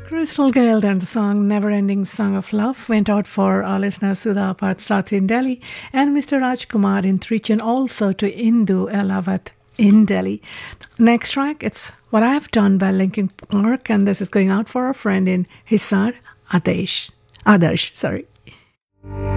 Crystal Gale and the song Never Ending Song of Love went out for our listener Sudha Patsat in Delhi and Mr. Rajkumar in Trichan, also to Indu Elavat in Delhi. Next track, it's What I've Done by Linkin Park, and this is going out for our friend in Hisar, Adarsh.